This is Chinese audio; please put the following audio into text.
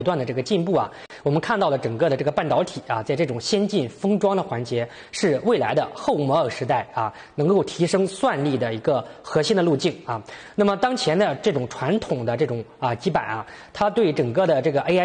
不断的这个进步啊，我们看到了整个的这个半导体啊，在这种先进封装的环节，是未来的后摩尔时代啊，能够提升算力的一个核心的路径啊。那么当前的这种传统的这种基板啊，它对整个的这个 AI